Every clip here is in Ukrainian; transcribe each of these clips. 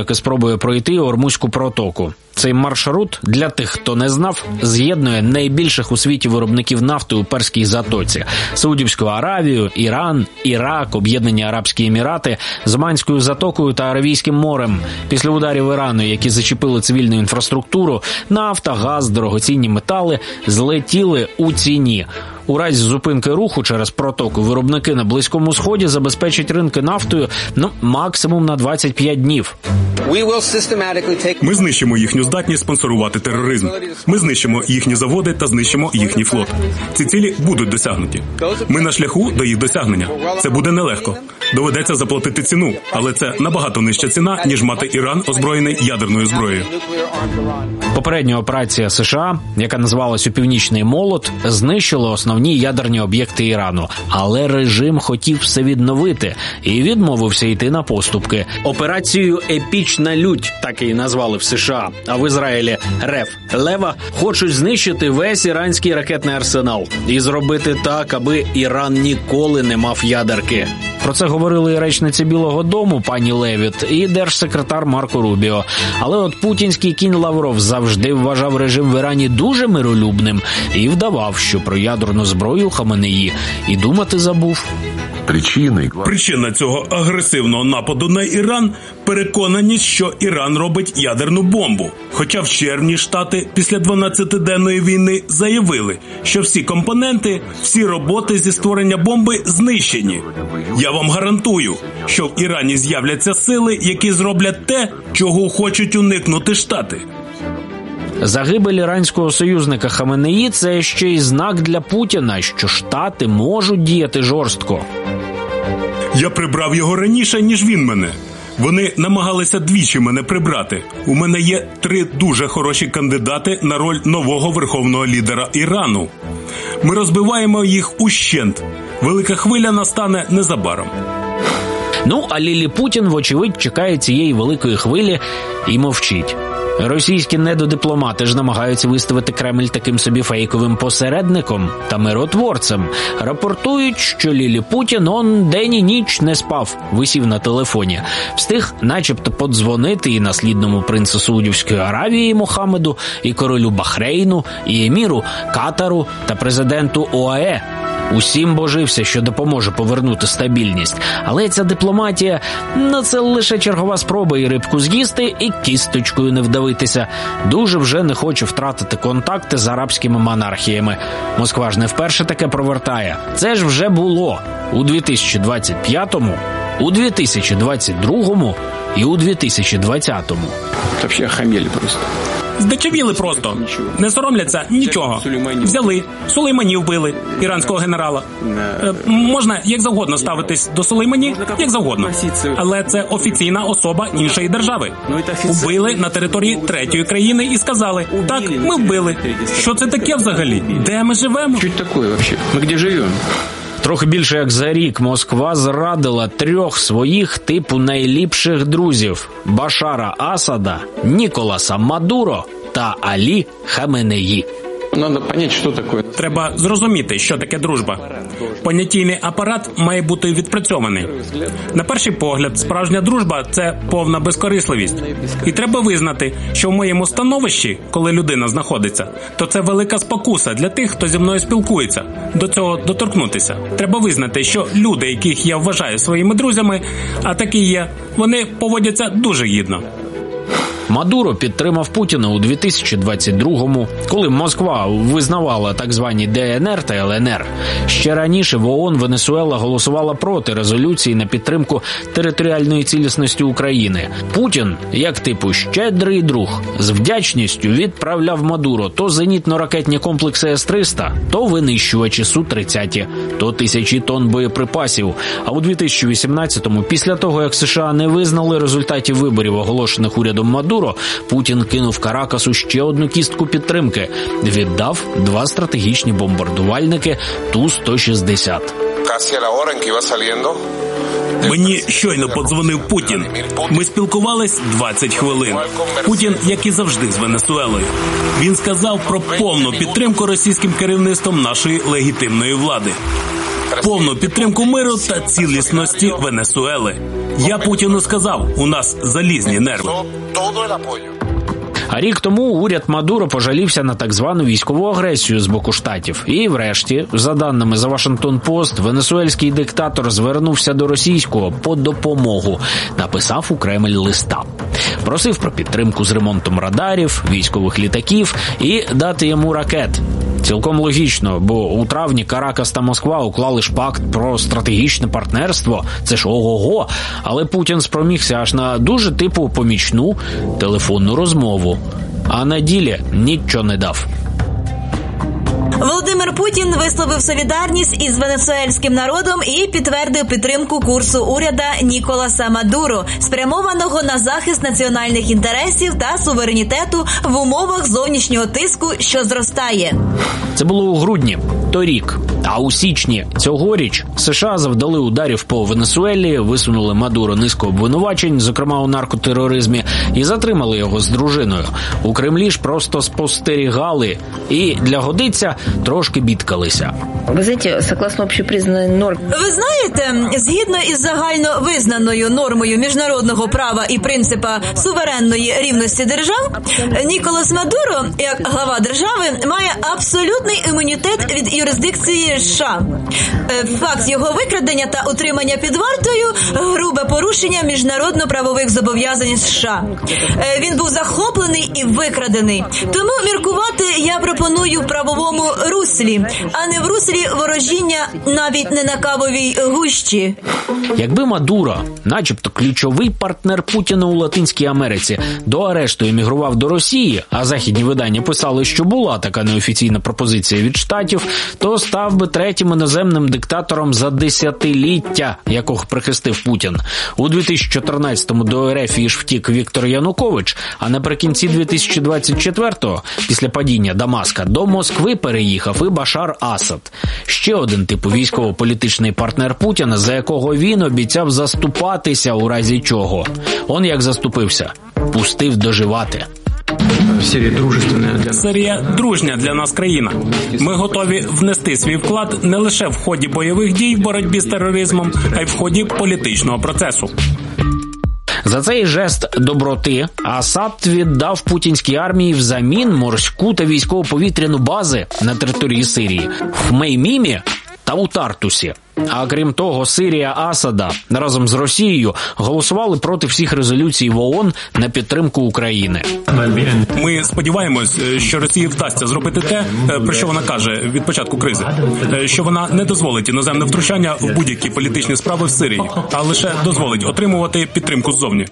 союзники спробує пройти Ормузьку протоку. Цей маршрут, для тих, хто не знав, з'єднує найбільших у світі виробників нафти у Перській затоці – Саудівську Аравію, Іран, Ірак, Об'єднані Арабські Емірати, з Оманською затокою та Аравійським морем. Після ударів Ірану, які зачепили цивільну інфраструктуру, нафта, газ, дорогоцінні метали злетіли у ціні. У разі зупинки руху через протоку виробники на Близькому Сході забезпечать ринки нафтою максимум на 25 днів. Ми знищимо їхню здатність спонсорувати тероризм. Ми знищимо їхні заводи та знищимо їхній флот. Ці цілі будуть досягнуті. Ми на шляху до їх досягнення. Це буде нелегко. Доведеться заплатити ціну, але це набагато нижча ціна, ніж мати Іран озброєний ядерною зброєю. Попередня операція США, яка називалась «Північний молот», знищила основні ядерні об'єкти Ірану. Але режим хотів все відновити і відмовився йти на поступки. Операцію «Епічна лють» так і назвали в США, а в Ізраїлі «Рев Лева» хочуть знищити весь іранський ракетний арсенал і зробити так, аби Іран ніколи не мав ядерки. Про це говорили і речниці Білого дому пані Левіт, і держсекретар Марко Рубіо. Але от путінський кінь Лавров завжди вважав режим в Ірані дуже миролюбним і вдавав, що про ядерну зброю Хаменеї і думати забув. Причина цього агресивного нападу на Іран – переконаність, що Іран робить ядерну бомбу. Хоча в червні Штати після 12-денної війни заявили, що всі компоненти, всі роботи зі створення бомби знищені. Я вам гарантую, що в Ірані з'являться сили, які зроблять те, чого хочуть уникнути Штати. Загибель іранського союзника Хаменеї – це ще й знак для Путіна, що Штати можуть діяти жорстко. Я прибрав його раніше, ніж він мене. Вони намагалися двічі мене прибрати. У мене є 3 дуже хороші кандидати на роль нового верховного лідера Ірану. Ми розбиваємо їх ущент. Велика хвиля настане незабаром. А Лілі Путін, вочевидь, чекає цієї великої хвилі і мовчить. Російські недодипломати ж намагаються виставити Кремль таким собі фейковим посередником та миротворцем. Рапортують, що Лілі Путін день і ніч не спав, висів на телефоні. Встиг начебто подзвонити і наслідному принцу Саудівської Аравії Мохаммеду, і королю Бахрейну, і еміру Катару та президенту ОАЕ. Усім божився, що допоможе повернути стабільність. Але ця дипломатія – це лише чергова спроба і рибку з'їсти, і кісточкою не вдавитися. Дуже вже не хоче втратити контакти з арабськими монархіями. Москва ж не вперше таке провертає. Це ж вже було у 2025-му, у 2022-му і у 2020-му. Вообще охамели просто. Здичавіли просто. Не соромляться нічого. Взяли. Сулеймані вбили. Іранського генерала. Можна як завгодно ставитись до Сулеймані, як завгодно. Але це офіційна особа іншої держави. Вбили на території третьої країни і сказали: так, ми вбили. Що це таке взагалі? Де ми живемо? Що це таке взагалі? Ми де живемо? Трохи більше як за рік Москва зрадила 3 своїх типу найліпших друзів – Башара Асада, Ніколаса Мадуро та Алі Хаменеї. Треба зрозуміти, що таке дружба. Понятійний апарат має бути відпрацьований. На перший погляд, справжня дружба – це повна безкорисливість. І треба визнати, що в моєму становищі, коли людина знаходиться, то це велика спокуса для тих, хто зі мною спілкується. До цього доторкнутися. Треба визнати, що люди, яких я вважаю своїми друзями, а такі є, вони поводяться дуже гідно. Мадуро підтримав Путіна у 2022-му, коли Москва визнавала так звані ДНР та ЛНР. Ще раніше в ООН Венесуела голосувала проти резолюції на підтримку територіальної цілісності України. Путін, як типу щедрий друг, з вдячністю відправляв Мадуро то зенітно-ракетні комплекси С-300, то винищувачі Су-30, то тисячі тонн боєприпасів. А у 2018-му, після того, як США не визнали результатів виборів, оголошених урядом Мадуро, Путін кинув Каракасу ще одну кістку підтримки. Віддав 2 стратегічні бомбардувальники Ту-160. Мені щойно подзвонив Путін. Ми спілкувались 20 хвилин. Путін, як і завжди, з Венесуелою. Він сказав про повну підтримку російським керівництвом нашої легітимної влади. Повну підтримку миру та цілісності Венесуели. Я Путіну сказав, у нас залізні нерви. А рік тому уряд Мадуро пожалівся на так звану військову агресію з боку Штатів. І врешті, за даними The Washington Post, венесуельський диктатор звернувся до російського по допомогу. Написав у Кремль листа. Просив про підтримку з ремонтом радарів, військових літаків і дати йому ракет. Цілком логічно, бо у травні Каракас та Москва уклали ж пакт про стратегічне партнерство. Це ж ого-го. Але Путін спромігся аж на дуже типу помічну телефонну розмову. А на ділі нічого не дав. Володимир Путін висловив солідарність із венесуельським народом і підтвердив підтримку курсу уряду Ніколаса Мадуро, спрямованого на захист національних інтересів та суверенітету в умовах зовнішнього тиску, що зростає. Це було у грудні торік. А у січні цьогоріч США завдали ударів по Венесуелі, висунули Мадуро низку обвинувачень, зокрема у наркотероризмі, і затримали його з дружиною. У Кремлі ж просто спостерігали і, для годиця, трошки бідкалися. Ви знаєте, согласно общепризнаній нормі... Ви знаєте, згідно із загально визнаною нормою міжнародного права і принципа суверенної рівності держав, Ніколас Мадуро, як глава держави, має абсолютний імунітет від юрисдикції США. Факт його викрадення та утримання під вартою – грубе порушення міжнародно-правових зобов'язань США. Він був захоплений і викрадений. Тому міркувати я пропоную в правовому руслі, а не в руслі ворожіння навіть не на кавовій гущі. Якби Мадуро, начебто ключовий партнер Путіна у Латинській Америці, до арешту емігрував до Росії, а західні видання писали, що була така неофіційна пропозиція від Штатів, то став би третім іноземним диктатором за десятиліття, якого прихистив Путін. У 2014-му до РФ ж втік Віктор Янукович, а наприкінці 2024-го, після падіння Дамаска, до Москви переїхав і Башар Асад. Ще один типу військово-політичний партнер Путіна, за якого він обіцяв заступатися у разі чого. Он як заступився. Пустив доживати. Сирія – дружня для нас країна. Ми готові внести свій вклад не лише в ході бойових дій в боротьбі з тероризмом, а й в ході політичного процесу. За цей жест доброти Асад віддав путінській армії взамін морську та військово-повітряну бази на території Сирії в Меймімі та у Тартусі. А крім того, Сирія Асада разом з Росією голосували проти всіх резолюцій в ООН на підтримку України. Ми сподіваємось, що Росії вдасться зробити те, про що вона каже від початку кризи. Що вона не дозволить іноземне втручання в будь-які політичні справи в Сирії, а лише дозволить отримувати підтримку ззовні.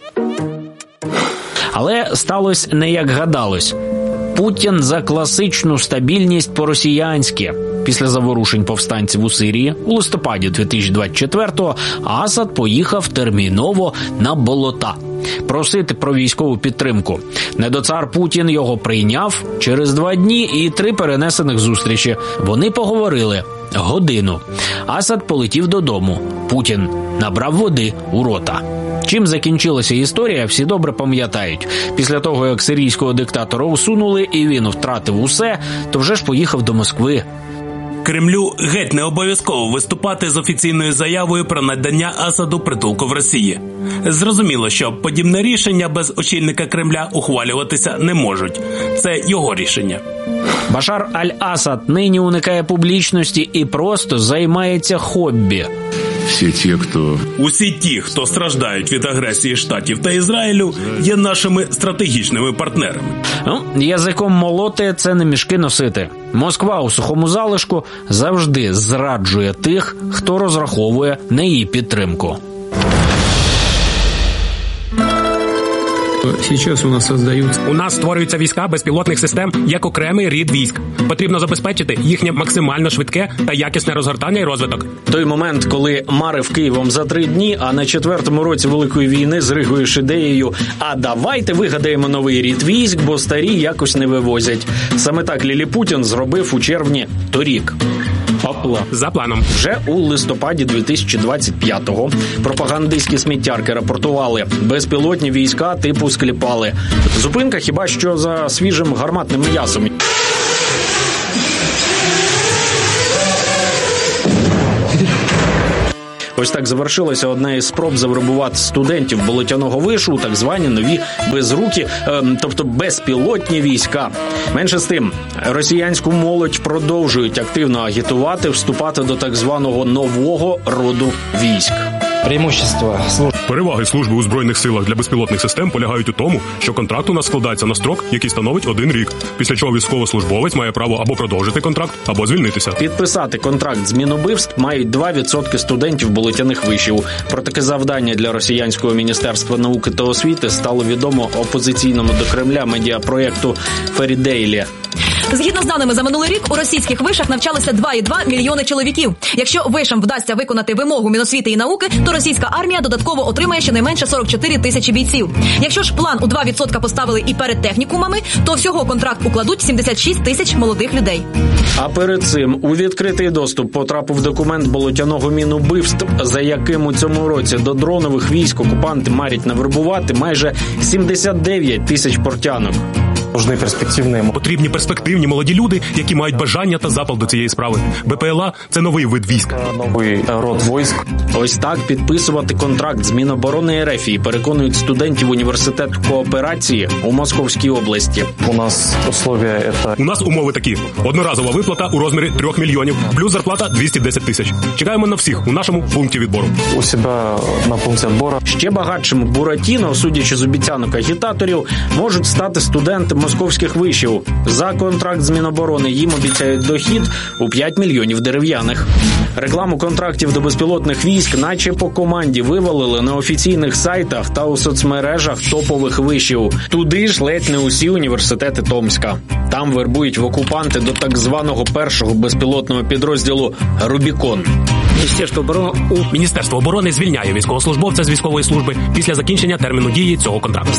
Але сталося не як гадалось. Путін за класичну стабільність по-росіянськи. Після заворушень повстанців у Сирії у листопаді 2024-го Асад поїхав терміново на болота просити про військову підтримку. Недоцар Путін його прийняв через 2 дні і 3 перенесених зустрічі. Вони поговорили годину. Асад полетів додому. Путін набрав води у рота. Чим закінчилася історія, всі добре пам'ятають. Після того, як сирійського диктатора усунули і він втратив усе, то вже ж поїхав до Москви. Кремлю геть не обов'язково виступати з офіційною заявою про надання Асаду притулку в Росії. Зрозуміло, що подібне рішення без очільника Кремля ухвалюватися не можуть. Це його рішення. Башар аль-Асад нині уникає публічності і просто займається хобі. Усі ті, хто страждають від агресії Штатів та Ізраїлю, є нашими стратегічними партнерами. Язиком молоти – це не мішки носити. Москва у сухому залишку завжди зраджує тих, хто розраховує на її підтримку. У нас створюються війська безпілотних систем як окремий рід військ. Потрібно забезпечити їхнє максимально швидке та якісне розгортання і розвиток. Той момент, коли марив Києвом за 3 дні, а на 4-му році Великої війни зригуєш ідеєю «А давайте вигадаємо новий рід військ, бо старі якось не вивозять». Саме так Ліліпутін зробив у червні торік. За планом. Вже у листопаді 2025-го пропагандистські сміттярки рапортували: безпілотні війська типу Скліпали. Зупинка хіба що за свіжим гарматним м'ясом. Ось так завершилася одна із спроб завербувати студентів Болотяного вишу у так звані нові безрукі, тобто безпілотні війська. Менше з тим, росіянську молодь продовжують активно агітувати вступати до так званого нового роду військ. Переваги служби у Збройних силах для безпілотних систем полягають у тому, що контракт у нас складається на строк, який становить 1 рік, після чого військовослужбовець має право або продовжити контракт, або звільнитися. Підписати контракт з Мінубивств мають 2% студентів Болотяних вишів. Про таке завдання для росіянського міністерства науки та освіти стало відомо опозиційному до Кремля медіапроєкту «Ферідейлі». Згідно з даними за минулий рік, у російських вишах навчалося 2,2 мільйони чоловіків. Якщо вишам вдасться виконати вимогу Міносвіти і науки, то російська армія додатково отримає щонайменше 44 тисячі бійців. Якщо ж план у 2% поставили і перед технікумами, то всього контракт укладуть 76 тисяч молодих людей. А перед цим у відкритий доступ потрапив документ Болотяного Мінубивств, за яким у цьому році до дронових військ окупанти марять навербувати майже 79 тисяч портянок. Потрібні перспективні молоді люди, які мають бажання та запал до цієї справи. БПЛА – це новий вид військ. Новий род військ. Ось так підписувати контракт з Міноборони РФ переконують студентів університету кооперації у Московській області. У нас умови такі. Одноразова виплата у розмірі 3 мільйонів, плюс зарплата 210 тисяч. Чекаємо на всіх у нашому пункті відбору. У себе на пункті відбору. Ще багатшими Буратіно, судячи з обіцянок агітаторів, можуть стати студенти московських вишів. За контракт з Міноборони їм обіцяють дохід у 5 мільйонів дерев'яних. Рекламу контрактів до безпілотних військ наче по команді вивалили на офіційних сайтах та у соцмережах топових вишів. Туди ж ледь не усі університети Томська. Там вербують в окупанти до так званого першого безпілотного підрозділу «Рубікон». Міністерство оборони звільняє військовослужбовця з військової служби після закінчення терміну дії цього контракту.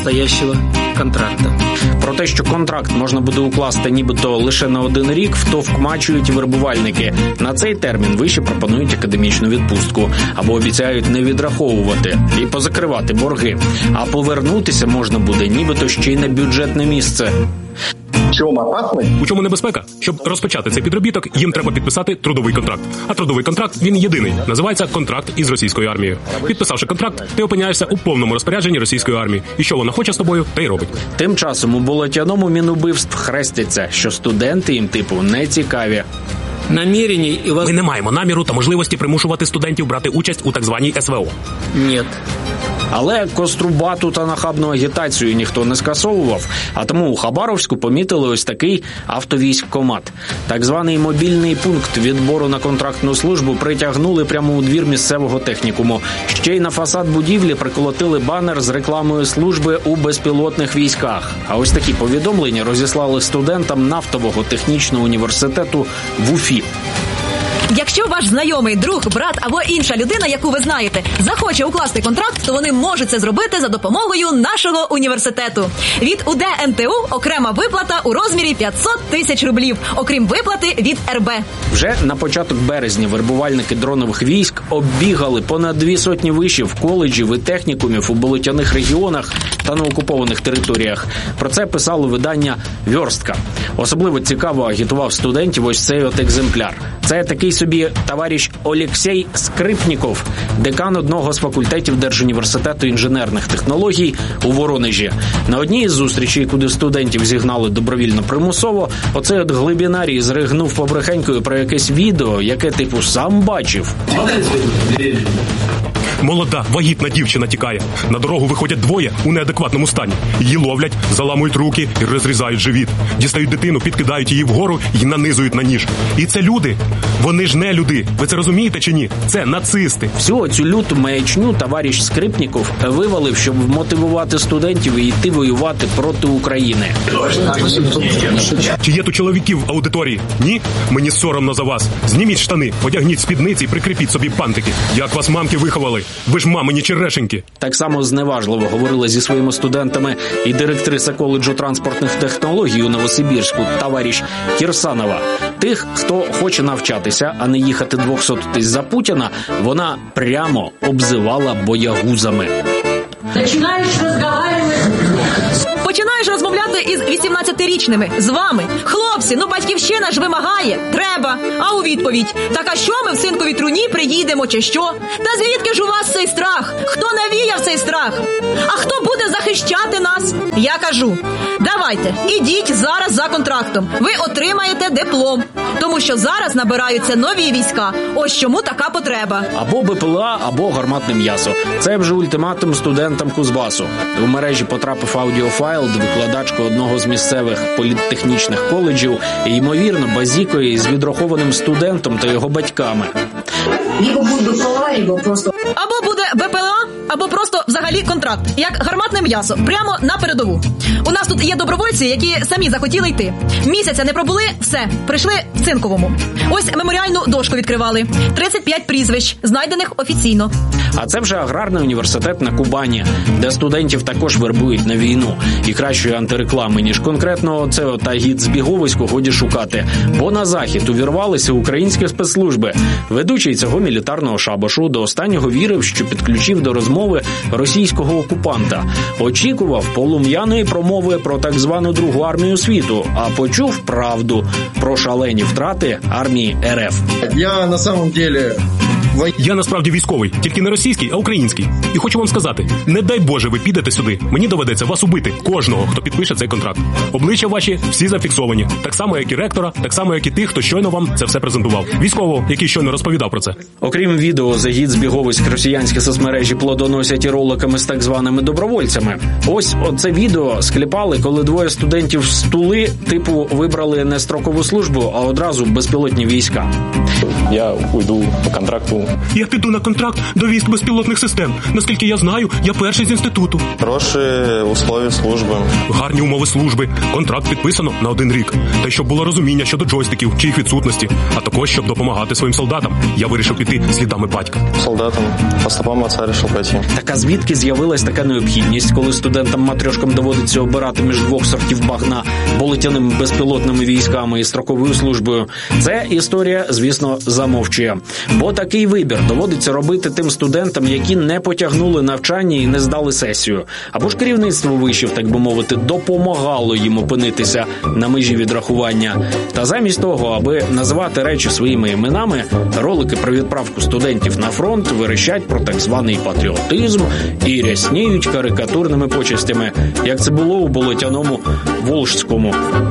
Про те, що контракт можна буде укласти нібито лише на 1 рік, втовкмачують вербувальники. На цей термін виші пропонують академічну відпустку або обіцяють не відраховувати і позакривати борги. А повернутися можна буде нібито ще й на бюджетне місце. У чому небезпека? Щоб розпочати цей підробіток, їм треба підписати трудовий контракт. А трудовий контракт, він єдиний. Називається контракт із російською армією. Підписавши контракт, ти опиняєшся у повному розпорядженні російської армії. І що вона хоче з тобою, те й робить. Тим часом у Болотяному Мінубивств хрестяться, що студенти їм типу не цікаві. Ми не маємо наміру та можливості примушувати студентів брати участь у так званій СВО. Але кострубату та нахабну агітацію ніхто не скасовував, а тому у Хабаровську помітили ось такий автовійськкомат. Так званий мобільний пункт відбору на контрактну службу притягнули прямо у двір місцевого технікуму. Ще й на фасад будівлі приколотили банер з рекламою служби у безпілотних військах. А ось такі повідомлення розіслали студентам нафтового технічного університету в Уфі. Якщо ваш знайомий, друг, брат або інша людина, яку ви знаєте, захоче укласти контракт, то вони можуть це зробити за допомогою нашого університету. Від УД-НТУ окрема виплата у розмірі 500 тисяч рублів, окрім виплати від РБ. Вже на початок березня вербувальники дронових військ оббігали понад 200 вишів, коледжів і технікумів у болотяних регіонах та на окупованих територіях. Про це писало видання «Вьорстка». Особливо цікаво агітував студентів ось цей от екземпляр. Це такий собі товариш Олексій Скрипніков, декан одного з факультетів Держуніверситету інженерних технологій у Воронежі. На одній із зустрічей, куди студентів зігнали добровільно примусово, оцей от глибінарій зригнув побрехенькою про якесь відео, яке типу сам бачив. Молода, вагітна дівчина тікає. На дорогу виходять двоє у неадекватному стані. Її ловлять, заламують руки і розрізають живіт. Дістають дитину, підкидають її вгору і нанизують на ніж. І це люди. Вони ж не люди. Ви це розумієте чи ні? Це нацисти. Всю цю люту маячню товариш Скрипніков вивалив, щоб вмотивувати студентів йти воювати проти України. Чи є тут чоловіків в аудиторії? Ні? Мені соромно за вас. Зніміть штани, одягніть спідниці і прикріпіть собі бантики. Як вас мамки виховали? Ви ж мамині черешеньки. Так само зневажливо говорила зі своїми студентами і директриса коледжу транспортних технологій у Новосибірську, товариш Кірсанова. Тих, хто хоче навчатися, а не їхати 200-тись за Путіна, вона прямо обзивала боягузами. Починаєш розмовляти із 18-річними, з вами. Хлопці, батьківщина ж вимагає. Треба. А у відповідь: так а що ми в синковій труні приїдемо чи що? Та звідки ж у вас цей страх? Хто навіяв цей страх? А хто буде захищати нас? Я кажу: давайте, ідіть зараз за контрактом. Ви отримаєте диплом. Тому що зараз набираються нові війська. Ось чому така потреба. Або БПЛА, або гарматне м'ясо. Це вже ультиматум студентам Кузбасу. У мережі потрапив аудіофайл, де викладачка одного з місцевих політтехнічних коледжів, ймовірно, базікою з відрахованим студентом та його батьками. Або буде БПЛА, або просто взагалі контракт, як гарматне м'ясо, прямо на передову. У нас тут є добровольці, які самі захотіли йти. Місяця не пробули, все, прийшли в Цинковому. Ось меморіальну дошку відкривали. 35 прізвищ, знайдених офіційно. А це вже аграрний університет на Кубані, де студентів також вербують на війну. І кращої антиреклами, ніж конкретно це та гід Збіговиську годі шукати. Бо на захід увірвалися українські спецслужби. Ведучий цього мілітарного шабашу до останнього вірив, що підключив до розмови російського окупанта. Очікував полум'яної промови про так звану Другу армію світу, а почув правду про шалені втрати армії РФ. Я насправді військовий, тільки не російський, а український. І хочу вам сказати, не дай Боже ви підете сюди, мені доведеться вас убити, кожного, хто підпише цей контракт. Обличчя ваші всі зафіксовані, так само, як і ректора, так само, як і тих, хто щойно вам це все презентував. Військового, який щойно розповідав про це. Окрім відео, загід Збіговиськ росіянські соцмережі плодоносять і роликами з так званими добровольцями. Ось оце відео скліпали, коли двоє студентів з Тули, типу, вибрали не строкову службу, а одразу безпілотні війська. Я уйду по контракту. Я піду на контракт до військ безпілотних систем. Наскільки я знаю, я перший з інституту. Хороші условия служби. Гарні умови служби. Контракт підписано на 1 рік. Та й щоб було розуміння щодо джойстиків чи їх відсутності. А також, щоб допомагати своїм солдатам. Я вирішив піти слідами батька. Солдатам по стопам отця вирішив пойти. Так а звідки з'явилась така необхідність, коли студентам-матрьошкам доводиться обирати між двох сортів багна, болотяними безпілотними військами і строковою службою? Це історія, звісно, замовчує. Бо такий вибір доводиться робити тим студентам, які не потягнули навчання і не здали сесію. Або ж керівництво вишів, так би мовити, допомагало їм опинитися на межі відрахування. Та замість того, аби називати речі своїми іменами, ролики про відправку студентів на фронт верещать про так званий патріотизм і рясніють карикатурними почестями, як це було у болотяному Волжському.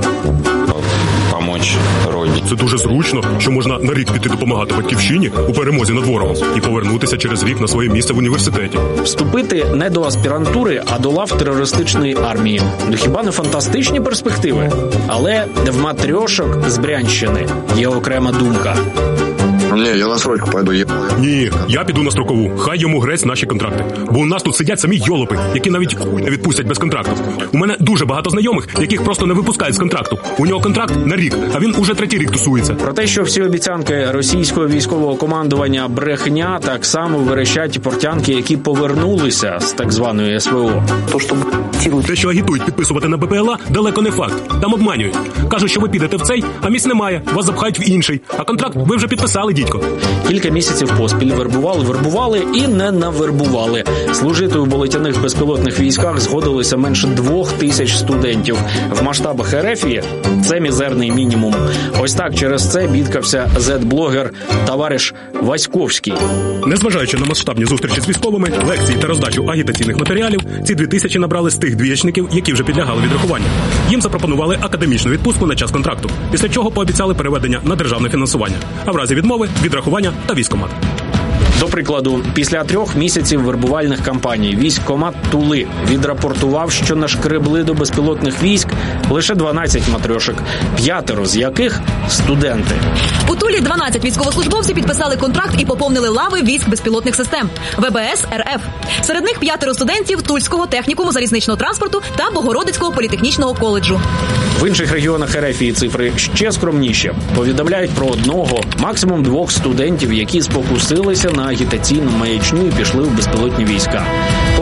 Помочь родині. Це дуже зручно, що можна на рік піти допомагати батьківщині у перемозі над ворогом і повернутися через рік на своє місце в університеті. Вступити не до аспірантури, а до лав терористичної армії. Ну хіба не фантастичні перспективи? Але в матрьошок з Брянщини є окрема думка. Ні, я на срочку пойду. Ні, я піду на строкову. Хай йому грець наші контракти. Бо у нас тут сидять самі йолопи, які навіть не відпустять без контракту. У мене дуже багато знайомих, яких просто не випускають з контракту. У нього контракт на рік, а він уже 3-й рік тусується. Про те, що всі обіцянки російського військового командування брехня, так само верещать і портянки, які повернулися з так званої СВО. Те, що агітують підписувати на БПЛА, далеко не факт. Там обманюють. Кажуть, що ви підете в цей, а місць немає. Вас запхають в інший. А контракт ви вже підписали, дідько. Кілька місяців поспіль вербували і не навербували. Служити у болотяних безпілотних військах згодилося менше 2000 студентів. В масштабах РФ це мізерний мінімум. Ось так через це бідкався зет-блогер товариш Васьковський. Незважаючи на масштабні зустрічі з військовими, лекції та роздачу агітаційних матеріалів, ці 2000 набрали з тих двієчників, які вже підлягали відрахуванню. Їм запропонували академічну відпустку на час контракту, після чого пообіцяли переведення на державне фінансування, а в разі відмови – відрахування та військкомат. До прикладу, після 3 місяців вербувальних кампаній військкомат Тули відрапортував, що нашкребли до безпілотних військ лише 12 матрьошок, 5 з яких – студенти. У Тулі 12 військовослужбовців підписали контракт і поповнили лави військ безпілотних систем ВБС РФ. Серед них 5 студентів Тульського технікуму залізничного транспорту та Богородицького політехнічного коледжу. В інших регіонах РФ цифри ще скромніші. Повідомляють про 1, максимум 2 студентів, які спокусилися на агітаційну маячню і пішли в безпілотні війська.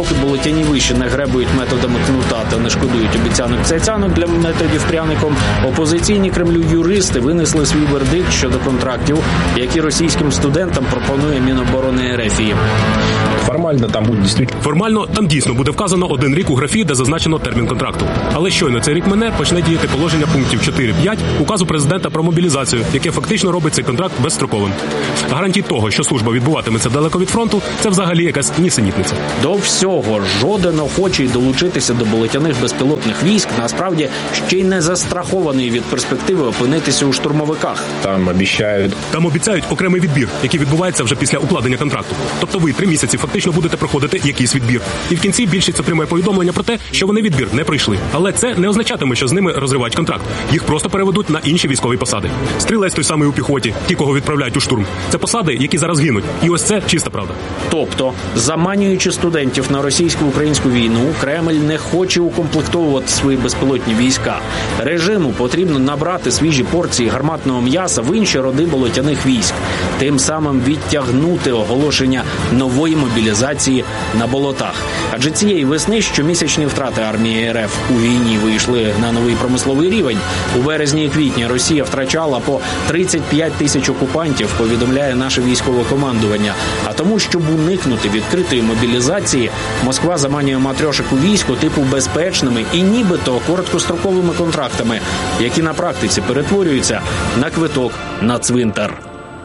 поки болотяні виші не гребують методами кнута та не шкодують обіцянок-цяцянок для методів пряником, опозиційні Кремлю юристи винесли свій вердикт щодо контрактів, які російським студентам пропонує Міноборони РФ. Формально там дійсно буде вказано 1 рік у графі, де зазначено термін контракту. Але щойно цей рік мине, почне діяти положення пунктів 4-5 указу президента про мобілізацію, яке фактично робить цей контракт безстроковим. Гарантій того, що служба відбуватиметься далеко від фронту, це взагалі якась нісенітниця. До всього, жоден охочий долучитися до болотяних безпілотних військ насправді ще й не застрахований від перспективи опинитися у штурмовиках. Там обіцяють окремий відбір, який відбувається вже після укладення контракту. Тобто ви 3 місяці фактично будете проходити якийсь відбір. І в кінці більшість отримає повідомлення про те, що вони відбір не пройшли. Але це не означатиме, що з ними розривають контракт. Їх просто переведуть на інші військові посади. Стрілець той самий у піхоті, ті, кого відправляють у штурм. Це посади, які зараз гинуть. І ось це чиста правда. Тобто, заманюючи студентів на російсько-українську війну, Кремль не хоче укомплектовувати свої безпілотні війська. Режиму потрібно набрати свіжі порції гарматного м'яса в інші роди болотяних військ. Тим самим відтягнути оголошення нової мобілізації на болотах. Адже цієї весни щомісячні втрати армії РФ у війні вийшли на новий промисловий рівень. У березні і квітні Росія втрачала по 35 тисяч окупантів, повідомляє наше військове командування. А тому, щоб уникнути відкритої мобілізації, Москва заманює матрьошок у військо типу безпечними і нібито короткостроковими контрактами, які на практиці перетворюються на квиток на цвинтар.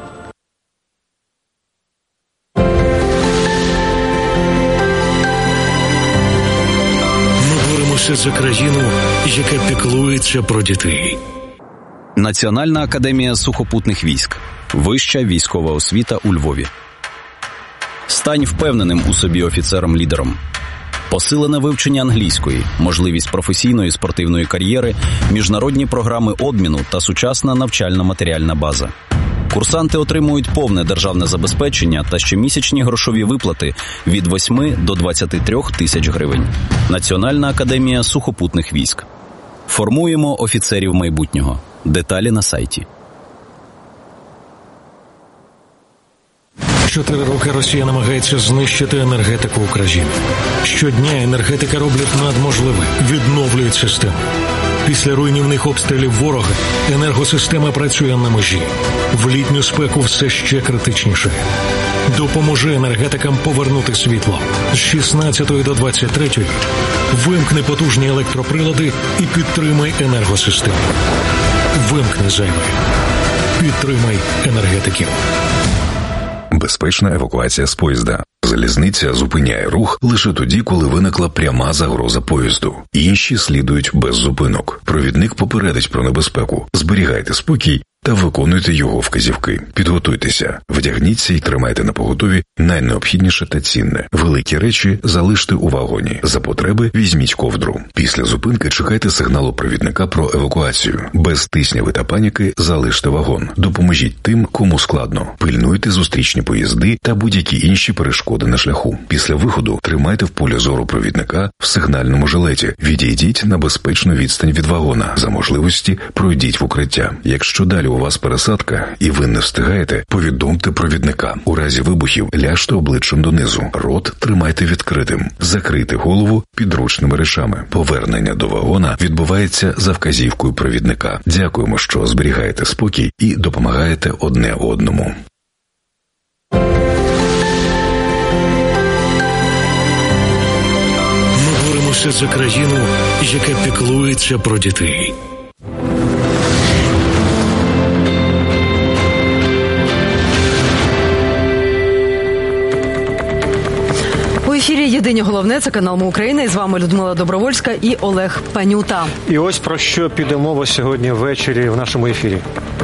За країну, яка піклується про дітей. Національна академія сухопутних військ. Вища військова освіта у Львові. Стань впевненим у собі офіцером-лідером. Посилене вивчення англійської, можливість професійної спортивної кар'єри, міжнародні програми обміну та сучасна навчально-матеріальна база. Курсанти отримують повне державне забезпечення та щомісячні грошові виплати від 8 до 23 тисяч гривень. Національна академія сухопутних військ. Формуємо офіцерів майбутнього. Деталі на сайті. 4 роки Росія намагається знищити енергетику України. Щодня енергетика роблять надможливе, відновлюють систему. Після руйнівних обстрілів ворога енергосистема працює на межі. В літню спеку все ще критичніше. Допоможи енергетикам повернути світло. З 16 до 23 вимкни потужні електроприлади і підтримай енергосистему. Вимкни зайве. Підтримай енергетиків. Безпечна евакуація з поїзда. Залізниця зупиняє рух лише тоді, коли виникла пряма загроза поїзду. Інші слідують без зупинок. Провідник попередить про небезпеку. Зберігайте спокій та виконуйте його вказівки. Підготуйтеся, вдягніться і тримайте на поготові найнеобхідніше та цінне. Великі речі залиште у вагоні. За потреби візьміть ковдру. Після зупинки чекайте сигналу провідника про евакуацію. Без тисняви та паніки залиште вагон. Допоможіть тим, кому складно. Пильнуйте зустрічні поїзди та будь-які інші перешкоди на шляху. Після виходу тримайте в полі зору провідника в сигнальному жилеті. Відійдіть на безпечну відстань від вагона. За можливості пройдіть в укриття. Якщо далі у вас пересадка і ви не встигаєте, повідомте провідника. У разі вибухів ляжте обличчям донизу. Рот тримайте відкритим. Закрийте голову підручними речами. Повернення до вагона відбувається за вказівкою провідника. Дякуємо, що зберігаєте спокій і допомагаєте одне одному. Ми боремося за країну, яка піклується про дітей. У ефірі «Єдині головне» – це канал «Ми Україна». І з вами Людмила Добровольська і Олег Панюта. І ось про що піде мова сьогодні ввечері в нашому ефірі.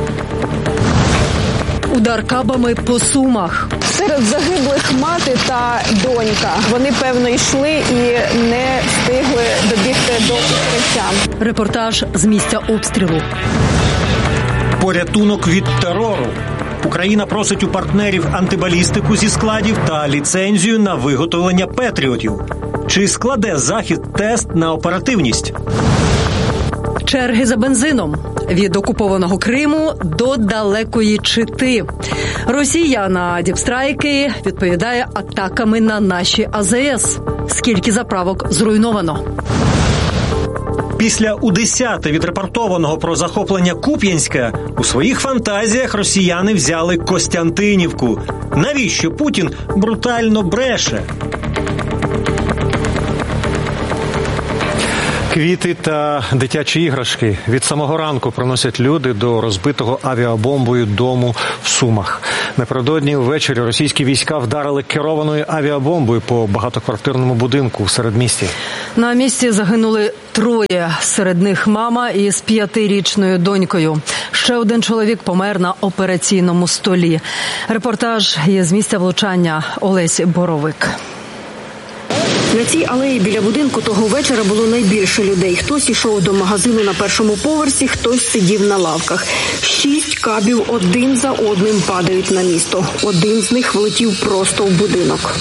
Удар кабами по Сумах. Серед загиблих мати та донька. Вони, певно, йшли і не встигли добігти до укриття. Репортаж з місця обстрілу. Порятунок від терору. Україна просить у партнерів антибалістику зі складів та ліцензію на виготовлення петріотів. Чи складе Захід тест на оперативність? Черги за бензином. Від окупованого Криму до далекої Чити. Росія на діпстрайки відповідає атаками на наші АЗС. скільки заправок зруйновано. Після У-10 відрапортованого про захоплення Куп'янська у своїх фантазіях росіяни взяли Костянтинівку. Навіщо Путін брутально бреше? Квіти та дитячі іграшки від самого ранку приносять люди до розбитого авіабомбою дому в Сумах. Напередодні ввечері російські війська вдарили керованою авіабомбою по багатоквартирному будинку в середмісті. На місці загинули 3, серед них мама із 5-річною донькою. Ще один чоловік помер на операційному столі. Репортаж є з місця влучання. Олесь Боровик. На цій алеї біля будинку того вечора було найбільше людей. Хтось йшов до магазину на першому поверсі, хтось сидів на лавках. 6 кабів один за одним падають на місто. Один з них влетів просто в будинок.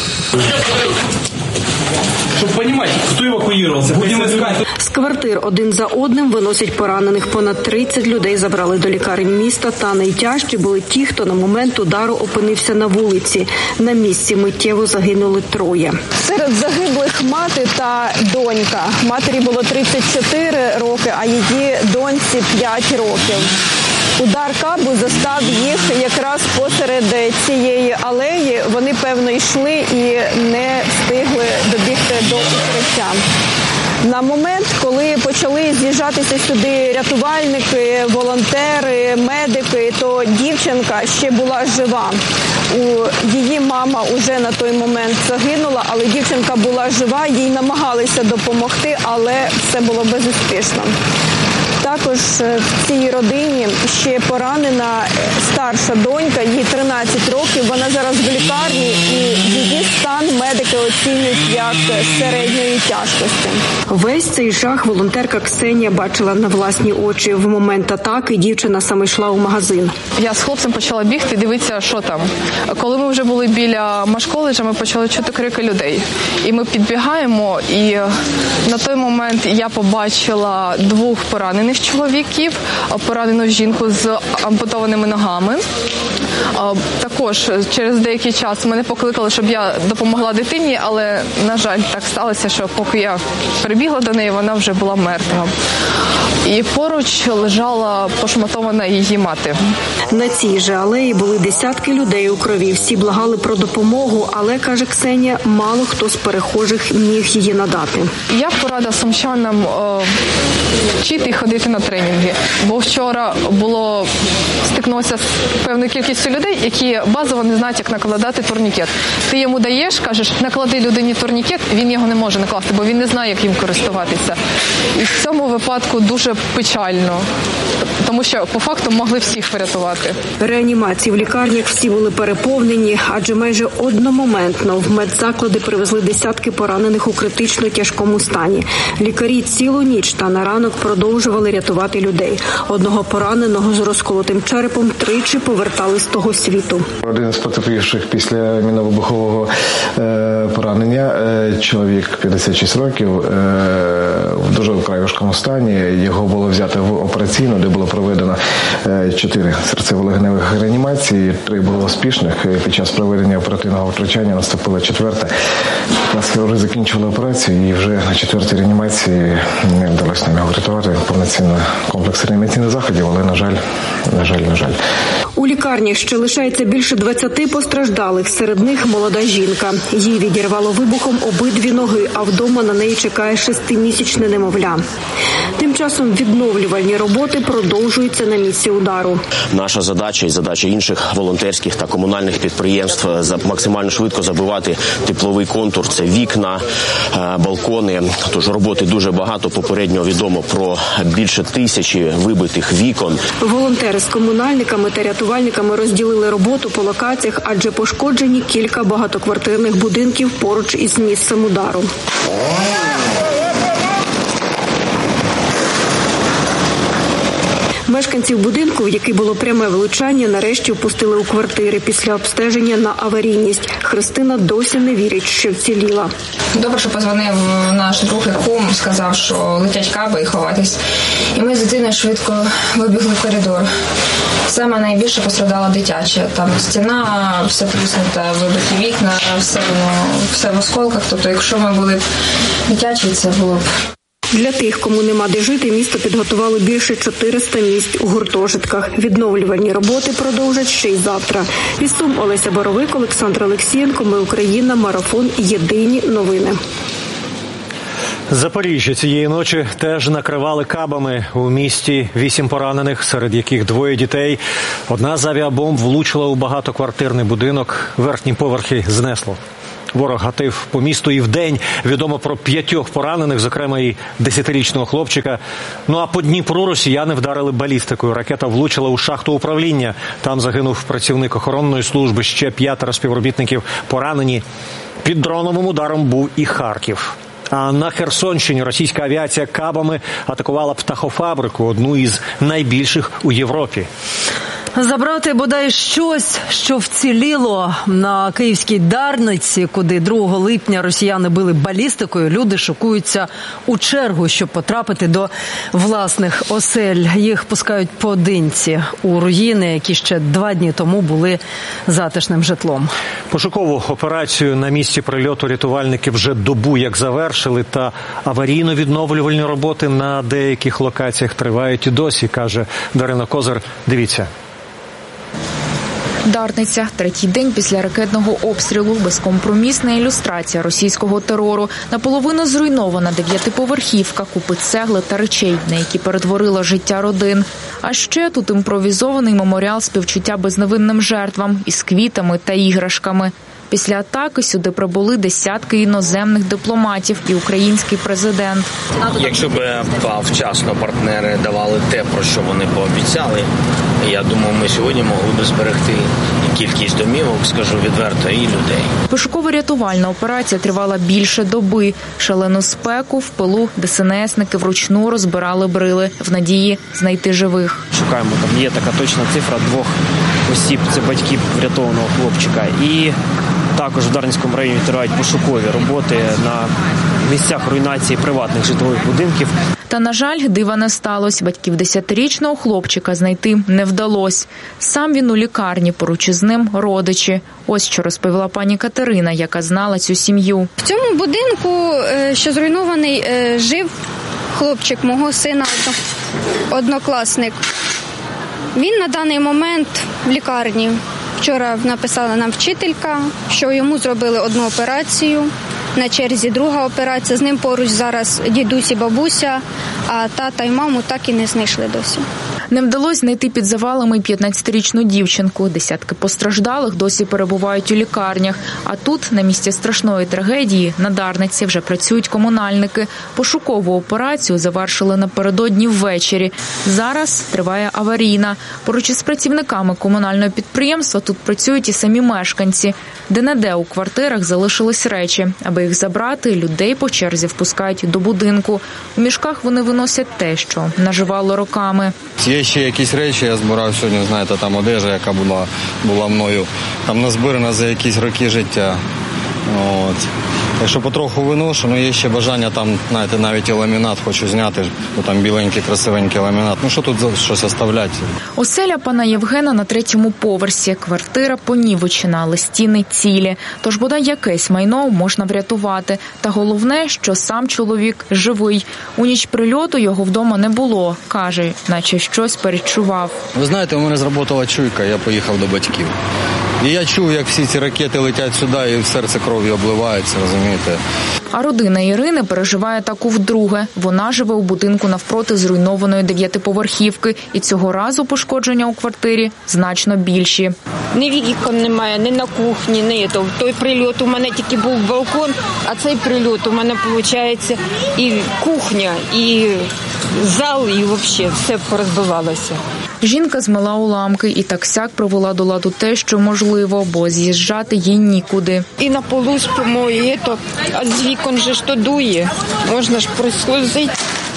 Щоб розуміти, хто евакуювався. З квартир один за одним виносять поранених. Понад 30 людей забрали до лікарень міста, та найтяжчі були ті, хто на момент удару опинився на вулиці. На місці миттєво загинули 3. Серед загиблих мати та донька. Матері було 34 роки, а її доньці 5 років. Удар кабу застав їх якраз посеред цієї алеї. Вони, певно, йшли і не встигли добігти до укриття. На момент, коли почали з'їжджатися сюди рятувальники, волонтери, медики, то дівчинка ще була жива. Її мама уже на той момент загинула, але дівчинка була жива, їй намагалися допомогти, але все було безуспішно. Також в цій родині ще поранена старша донька, їй 13 років, вона зараз в лікарні і її стан медики оцінюють як середньої тяжкості. Весь цей жах волонтерка Ксенія бачила на власні очі. В момент атаки дівчина саме йшла у магазин. Я з хлопцем почала бігти, дивитися, що там. Коли ми вже були біля Машколеджа, ми почали чути крики людей. І ми підбігаємо, і на той момент я побачила 2 поранених чоловіків, поранену жінку з ампутованими ногами. Також через деякий час мене покликали, щоб я допомогла дитині, але, на жаль, так сталося, що поки я прибігла до неї, вона вже була мертва. І поруч лежала пошматована її мати. На цій же алеї були десятки людей у крові. Всі благали про допомогу, але, каже Ксенія, мало хто з перехожих міг її надати. Я порада сумчанам вчити і ходити на тренінги. Бо вчора стикнулося з певною кількістю людей, які базово не знають, як накладати турнікет. Ти йому даєш, кажеш, наклади людині турнікет, він його не може накласти, бо він не знає, як їм користуватися. І в цьому випадку дуже печально, тому що по факту могли всіх врятувати. Реанімації в лікарнях всі були переповнені, адже майже одномоментно в медзаклади привезли десятки поранених у критично тяжкому стані. Лікарі цілу ніч та на ранок продовжували рятувати людей. Одного пораненого з розколотим черепом тричі повертали з того світу. Один з потерпівших після мінно-вибухового поранення, чоловік 56 років, в дуже вкрай важкому стані. Його було взято в операційну, де було проведено 4 серцево-легеневих реанімації, 3 було успішних. Під час проведення оперативного втручання наступила 4-та. Нас хірурги закінчили операцію і вже на 4-й реанімації не вдалося нам його врятувати. Повноцінний комплекс реанімаційних заходів, але, на жаль. У лікарнях ще лишається більше 20 постраждалих. Серед них молода жінка. Їй відірвало вибухом обидві ноги, а вдома на неї чекає 6-місячне немовля. Тим часом відновлювальні роботи продовжуються на місці удару. Наша задача і задача інших волонтерських та комунальних підприємств максимально швидко забивати тепловий контур. Це вікна, балкони. Тож роботи дуже багато. Попередньо відомо про більше 1000 вибитих вікон. Волонтери з комунальниками та рятувальниками розділили роботу по локаціях, адже пошкоджені кілька багатоквартирних будинків поруч із місцем удару. Мешканців будинку, в який було пряме влучання, нарешті впустили у квартири після обстеження на аварійність. Христина досі не вірить, що вціліла. Добре, що позвонив наш друг і кум, сказав, що летять каби і ховатись. І ми з дитиною швидко вибігли в коридор. Саме найбільше постраждала дитяча. Там стіна, все тріснута, вибиті вікна, все в осколках. Тобто, якщо ми були дитячі, це було б... Для тих, кому нема де жити, місто підготувало більше 400 місць у гуртожитках. Відновлювальні роботи продовжать ще й завтра. Із Сум Олеся Боровик, Олександр Олексієнко. Ми Україна. Марафон. Єдині новини. Запоріжжя цієї ночі теж накривали кабами. У місті 8 поранених, серед яких 2 дітей. Одна з авіабомб влучила у багатоквартирний будинок. Верхні поверхи знесло. Ворог гатив по місту і вдень. Відомо про 5 поранених, зокрема і 10-річного хлопчика. Ну а по Дніпру росіяни вдарили балістикою. Ракета влучила у шахту управління. Там загинув працівник охоронної служби. Ще 5 співробітників поранені. Під дроновим ударом був і Харків. А на Херсонщині російська авіація кабами атакувала птахофабрику, одну із найбільших у Європі. Забрати бодай щось, що вціліло на київській Дарниці, куди 2 липня росіяни били балістикою. Люди шокуються у чергу, щоб потрапити до власних осель. Їх пускають поодинці у руїни, які ще 2 дні тому були затишним житлом. Пошукову операцію на місці прильоту рятувальники вже добу як завершили, та аварійно-відновлювальні роботи на деяких локаціях тривають і досі, каже Дарина Козир. Дивіться. Дарниця. 3-й день після ракетного обстрілу. Безкомпромісна ілюстрація російського терору. Наполовину зруйнована 9-поверхівка, купи цегли та речей, на які перетворила життя родин. А ще тут імпровізований меморіал співчуття безневинним жертвам із квітами та іграшками. Після атаки сюди прибули десятки іноземних дипломатів і український президент. Якщо б вчасно партнери давали те, про що вони пообіцяли, я думаю, ми сьогодні могли б зберегти і кількість домівок, скажу відверто, і людей. Пошуково-рятувальна операція тривала більше доби. Шалену спеку в пилу ДСНСники вручну розбирали брили в надії знайти живих. Шукаємо, там є така точна цифра 2 осіб, це батьки врятованого хлопчика. І також в Дарницькому районі тривають пошукові роботи на місцях руйнації приватних житлових будинків. Та, на жаль, дива не сталося. Батьків 10-річного хлопчика знайти не вдалося. Сам він у лікарні, поруч із ним родичі. Ось що розповіла пані Катерина, яка знала цю сім'ю. В цьому будинку, що зруйнований, жив хлопчик мого сина, однокласник. Він на даний момент в лікарні. Вчора написала нам вчителька, що йому зробили 1 операцію, на черзі 2 операція. З ним поруч зараз дідусь і бабуся, а тата і маму так і не знайшли досі. Не вдалося знайти під завалами 15-річну дівчинку. Десятки постраждалих досі перебувають у лікарнях. А тут, на місці страшної трагедії, на Дарниці вже працюють комунальники. Пошукову операцію завершили напередодні ввечері. Зараз триває аварійна. Поруч із працівниками комунального підприємства тут працюють і самі мешканці. Де-не-де у квартирах залишились речі. Аби їх забрати, людей по черзі впускають до будинку. У мішках вони виносять те, що наживало роками. Є ще якісь речі, я збирав сьогодні, знаєте, там одежа, яка була мною, там назбирана за якісь роки життя. От. Так що потроху виношу, але є ще бажання там, знаєте, навіть і ламінат хочу зняти, бо там біленький, красивенький ламінат. Ну що тут щось оставляти? Оселя пана Євгена на 3-му поверсі. Квартира понівечена, але стіни цілі. Тож бодай якесь майно можна врятувати. Та головне, що сам чоловік живий. У ніч прильоту його вдома не було. Каже, наче щось передчував. Ви знаєте, у мене зработала чуйка, я поїхав до батьків. І я чув, як всі ці ракети летять сюди і серце кров'ю обливається, розумієте. А родина Ірини переживає таку вдруге. Вона живе у будинку навпроти зруйнованої 9-поверхівки. І цього разу пошкодження у квартирі значно більші. Ні вікон немає, ні на кухні, ні. Той прильот у мене тільки був балкон, а цей прильот у мене, виходить, і кухня, і зал, і взагалі все порозбивалося. Жінка змила уламки і так-сяк провела до ладу те, що можливо, бо з'їжджати їй нікуди. І на полу спимо, а з вікон же ж то дує, можна ж прослузити.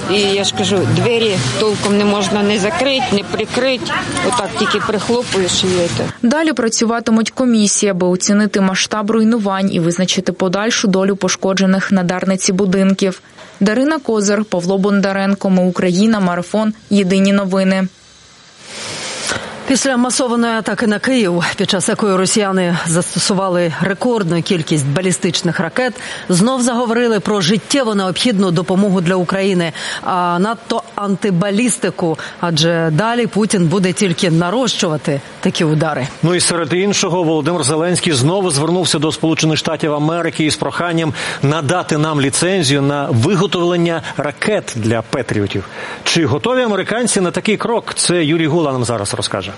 І я ж кажу, двері толком не можна не закрити, не прикрити. Отак тільки прихлопуєш і це. Далі працюватимуть комісії, аби оцінити масштаб руйнувань і визначити подальшу долю пошкоджених на Дарниці будинків. Дарина Козир, Павло Бондаренко, Ми Україна, Марафон, Єдині новини. Після масованої атаки на Київ, під час якої росіяни застосували рекордну кількість балістичних ракет, знов заговорили про життєво необхідну допомогу для України, а надто антибалістику, адже далі Путін буде тільки нарощувати такі удари. Ну і серед іншого, Володимир Зеленський знову звернувся до Сполучених Штатів Америки із проханням надати нам ліцензію на виготовлення ракет для Петріотів. Чи готові американці на такий крок? Це Юрій Гула нам зараз розкаже.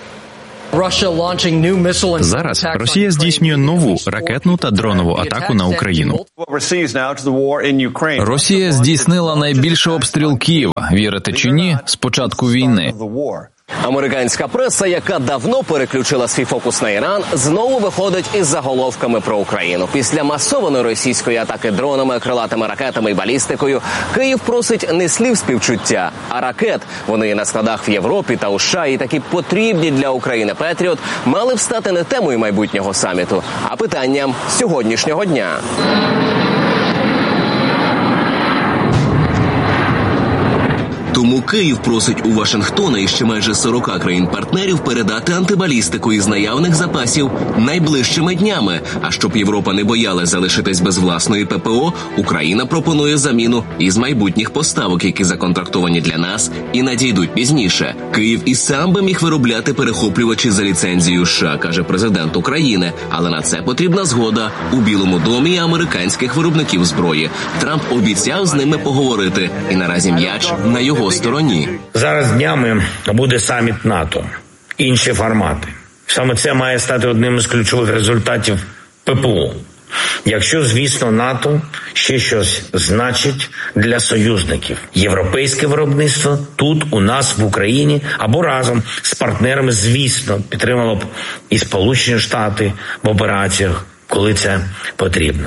Зараз Росія здійснює нову ракетну та дронову атаку на Україну. Росія здійснила найбільший обстріл Києва, вірите чи ні, з початку війни. Американська преса, яка давно переключила свій фокус на Іран, знову виходить із заголовками про Україну. Після масованої російської атаки дронами, крилатими ракетами і балістикою, Київ просить не слів співчуття, а ракет. Вони на складах в Європі та у США і такі потрібні для України Петріот мали б стати не темою майбутнього саміту, а питанням сьогоднішнього дня. Тому Київ просить у Вашингтона і ще майже 40 країн-партнерів передати антибалістику із наявних запасів найближчими днями. А щоб Європа не боялась залишитись без власної ППО, Україна пропонує заміну із майбутніх поставок, які законтрактовані для нас і надійдуть пізніше. Київ і сам би міг виробляти перехоплювачі за ліцензією США, каже президент України. Але на це потрібна згода у Білому домі і американських виробників зброї. Трамп обіцяв з ними поговорити. І наразі м'яч на його стороні. Зараз днями буде саміт НАТО. Інші формати. Саме це має стати одним із ключових результатів ППО. Якщо, звісно, НАТО ще щось значить для союзників. Європейське виробництво тут, у нас, в Україні, або разом з партнерами, звісно, підтримало б і Сполучені Штати в операціях, коли це потрібно.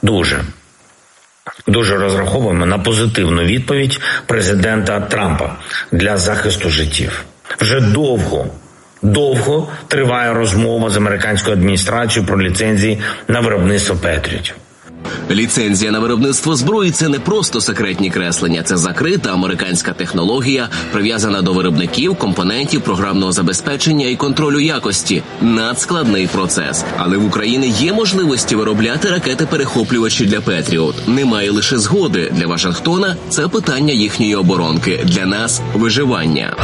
Дуже розраховуємо на позитивну відповідь президента Трампа для захисту життів. Вже довго триває розмова з американською адміністрацією про ліцензії на виробництво Петріотів. Ліцензія на виробництво зброї – це не просто секретні креслення. Це закрита американська технологія, прив'язана до виробників, компонентів, програмного забезпечення і контролю якості. Надскладний процес. Але в Україні є можливості виробляти ракети-перехоплювачі для Петріот. Немає лише згоди. Для Вашингтона – це питання їхньої оборонки. Для нас – виживання.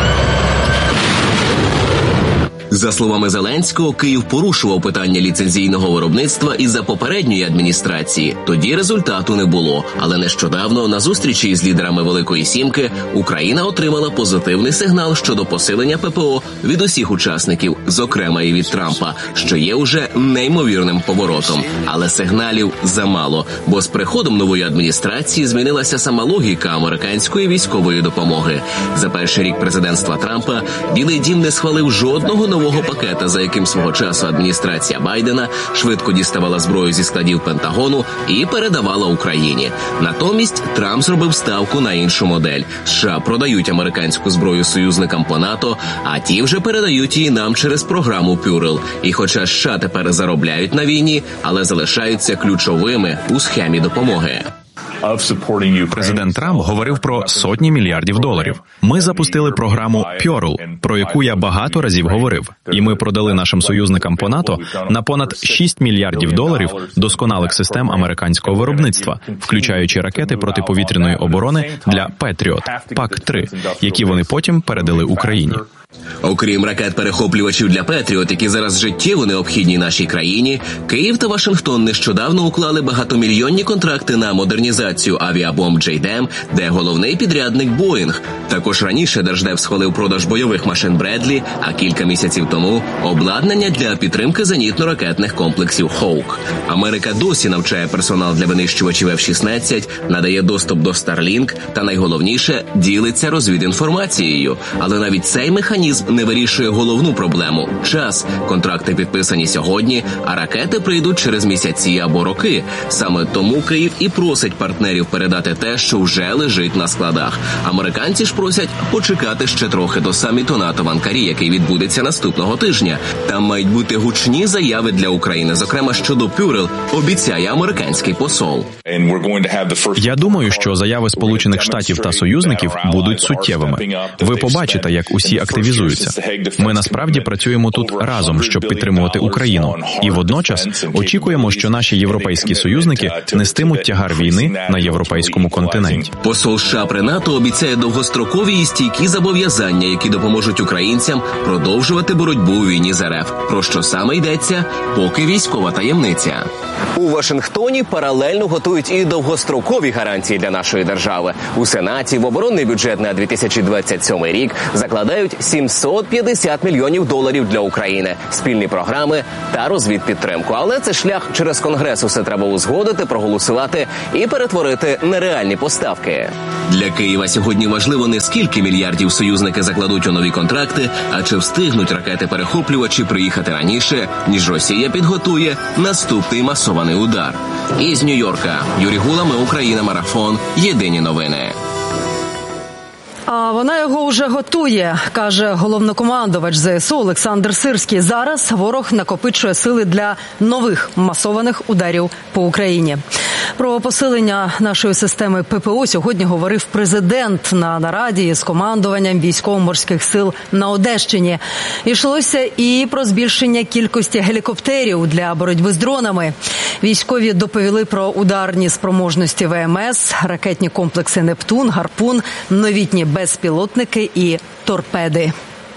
За словами Зеленського, Київ порушував питання ліцензійного виробництва і за попередньої адміністрації. Тоді результату не було. Але нещодавно на зустрічі із лідерами Великої Сімки Україна отримала позитивний сигнал щодо посилення ППО від усіх учасників, зокрема і від Трампа, що є уже неймовірним поворотом. Але сигналів замало, бо з приходом нової адміністрації змінилася сама логіка американської військової допомоги. За перший рік президентства Трампа Білий дім не схвалив жодного нового пакета, за яким свого часу адміністрація Байдена швидко діставала зброю зі складів Пентагону і передавала Україні. Натомість Трамп зробив ставку на іншу модель. США продають американську зброю союзникам по НАТО, а ті вже передають її нам через програму Пюрл. І хоча США тепер заробляють на війні, але залишаються ключовими у схемі допомоги. Президент Трамп говорив про сотні мільярдів доларів. Ми запустили програму Pearl, про яку я багато разів говорив. І ми продали нашим союзникам по НАТО на понад 6 мільярдів доларів досконалих систем американського виробництва, включаючи ракети протиповітряної оборони для Петріот, ПАК-3, які вони потім передали Україні. Окрім ракет-перехоплювачів для Петріот, які зараз життєво необхідні нашій країні, Київ та Вашингтон нещодавно уклали багатомільйонні контракти на модернізацію авіабомб JDAM, де головний підрядник Боїнг. Також раніше Держдеп схвалив продаж бойових машин Бредлі, а кілька місяців тому – обладнання для підтримки зенітно-ракетних комплексів «Хоук». Америка досі навчає персонал для винищувачів F-16, надає доступ до Starlink та, найголовніше, ділиться розвідінформацією. Але навіть цей механізм не вирішує головну проблему – час. Контракти підписані сьогодні, а ракети прийдуть через місяці або роки. Саме тому Київ і просить партнерів передати те, що вже лежить на складах. Американці ж просять почекати ще трохи до саміту НАТО в Анкарі, який відбудеться наступного тижня. Там мають бути гучні заяви для України, зокрема щодо Пюрел, обіцяє американський посол. Я думаю, що заяви Сполучених Штатів та союзників будуть суттєвими. Ви побачите, як усі активізуються. Ми насправді працюємо тут разом, щоб підтримувати Україну. І водночас очікуємо, що наші європейські союзники нестимуть тягар війни на європейському континенті. Посол США при НАТО обіцяє довгострокові і стійкі зобов'язання, які допоможуть українцям продовжувати боротьбу у війні з РФ. Про що саме йдеться, поки військова таємниця. У Вашингтоні паралельно готують і довгострокові гарантії для нашої держави. У Сенаті в оборонний бюджет на 2027 рік закладають $750 мільйонів для України, спільні програми та розвідпідтримку. Але це шлях через Конгрес. Усе треба узгодити, проголосувати і перетворити на реальні поставки. Для Києва сьогодні важливо не скільки мільярдів союзники закладуть у нові контракти, а чи встигнуть ракети-перехоплювачі приїхати раніше, ніж Росія підготує наступний масований удар. Із Нью-Йорка Юрій Гула, Ми Україна, Марафон. Єдині новини. А вона його вже готує, каже головнокомандувач ЗСУ Олександр Сирський. Зараз ворог накопичує сили для нових масованих ударів по Україні. Про посилення нашої системи ППО сьогодні говорив президент на нараді з командуванням військово-морських сил на Одещині. Йшлося і про збільшення кількості гелікоптерів для боротьби з дронами. Військові доповіли про ударні спроможності ВМС, ракетні комплекси «Нептун», «Гарпун», новітні безпілотники і торпеди.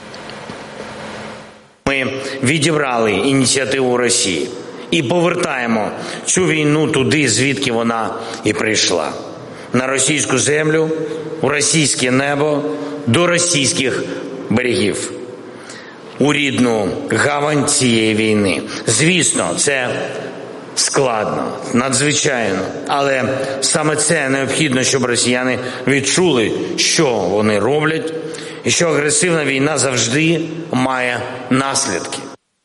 Ми відібрали ініціативу Росії і повертаємо цю війну туди, звідки вона і прийшла. На російську землю, у російське небо, до російських берегів. У рідну гавань цієї війни. Звісно, це складно, надзвичайно, але саме це необхідно, щоб росіяни відчули, що вони роблять, і що агресивна війна завжди має наслідки.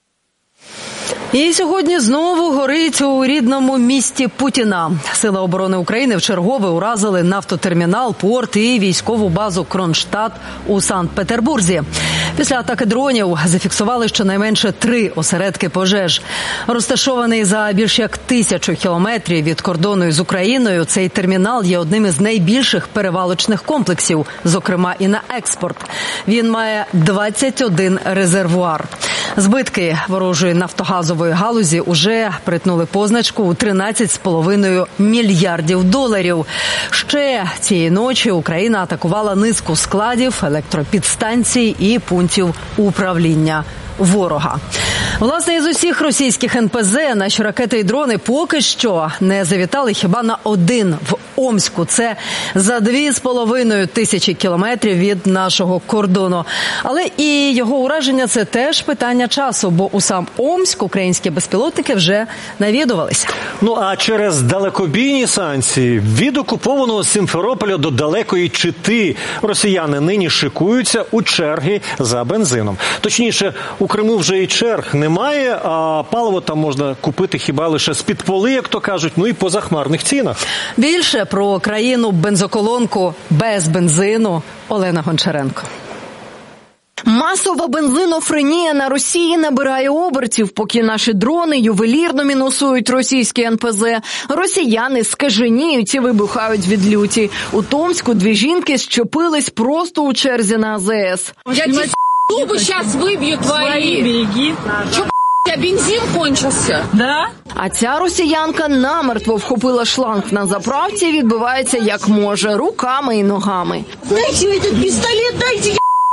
І сьогодні знову горить у рідному місті Путіна. Сили оборони України вчергове уразили нафтотермінал, порт і військову базу Кронштадт у Санкт-Петербурзі. Після атаки дронів зафіксували щонайменше 3 осередки пожеж. Розташований за більш як 1000 кілометрів від кордону з Україною, цей термінал є одним із найбільших перевалочних комплексів, зокрема і на експорт. Він має 21 резервуар. Збитки ворожої нафтогазової галузі уже притнули позначку у $13,5 мільярдів. Ще цієї ночі Україна атакувала низку складів, електропідстанцій і пунктів управління ворога. Власне, із усіх російських НПЗ наші ракети і дрони поки що не завітали хіба на один в Омську. Це за 2500 кілометрів від нашого кордону. Але і його ураження – це теж питання часу, бо у сам Омськ українські безпілотники вже навідувалися. Ну а через далекобійні санкції від окупованого Сімферополя до далекої Чити росіяни нині шикуються у черги за бензином. Точніше, у Криму вже і черг немає, а паливо там можна купити хіба лише з-під поли, як то кажуть, ну і по захмарних цінах. Більше про країну-бензоколонку без бензину Олена Гончаренко. Масова бензинофренія на Росії набирає обертів, поки наші дрони ювелірно мінусують російські НПЗ. Росіяни скаженіють і вибухають від люті. У Томську 2 жінки щепились просто у черзі на АЗС. Я тебе зуби зараз виб'ю твої. Береги. Чо, у тебе бензин кончився? Да? А ця росіянка намертво вхопила шланг на заправці і відбивається як може, руками і ногами. Дайте мені тут пістолет, дайте,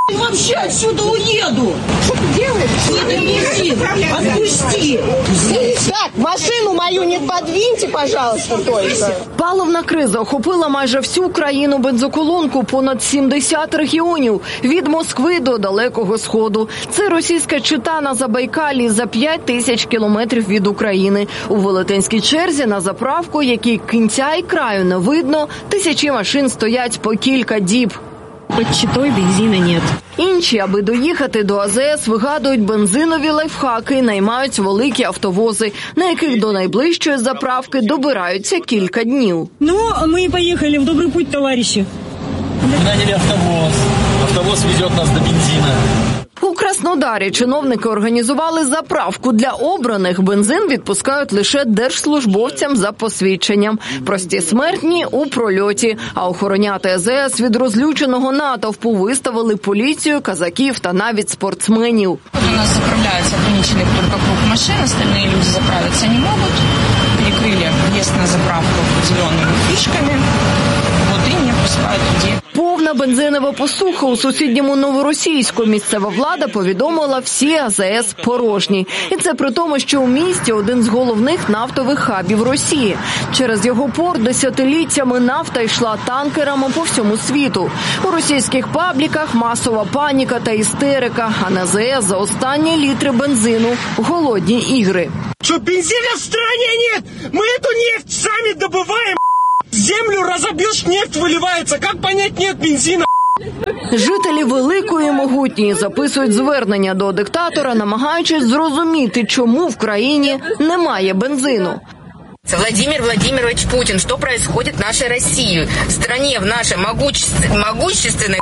Вообще отсюда уеду. Что ты делаешь? Не бензин. Отпусти. Так, машину мою не подвиньте, пожалуйста, только. Паливна криза охопила майже всю країну бензоколонку, понад 70 регіонів, від Москви до Далекого Сходу. Це російська чита на Забайкалі за 5 тисяч кілометрів від України. У велетенській черзі на заправку, якій кінця і краю не видно, тисячі машин стоять по кілька діб. Під читою бензину нет. Інші, аби доїхати до АЗС, вигадують бензинові лайфхаки, наймають великі автовози, на яких до найближчої заправки добираються кілька днів. Ну, ми поїхали в добрий путь, товариші. Ми наняли автовоз. Автовоз везет нас до бензина. У Краснодарі чиновники організували заправку для обраних. Бензин відпускають лише держслужбовцям за посвідченням. Прості смертні у прольоті. А охороняти АЗС від розлюченого натовпу виставили поліцію, казаків та навіть спортсменів. У нас заправляются ограниченный только круг машин, остальные люди заправиться не могут. Перекрыли въезд на заправку зелеными фишками. Вот и не пускают людей. Повна бензинова посуха у сусідньому Новоросійську. Місцева влада повідомила, всі АЗС порожні. І це при тому, що у місті один з головних нафтових хабів Росії. Через його порт десятиліттями нафта йшла танкерами по всьому світу. У російських пабліках масова паніка та істерика, а на АЗС за останні літри бензину голодні ігри. Что, бензина в стране нет? Мы эту нефть сами добываем. Землю разобьешь, нефть выливается. Как понять, нет бензина? Жителі Великої Могутньої записують звернення до диктатора, намагаючись зрозуміти, чому в країні немає бензину. Владимир Владимирович Путин, что происходит в нашей России? В стране, в нашей могущественной...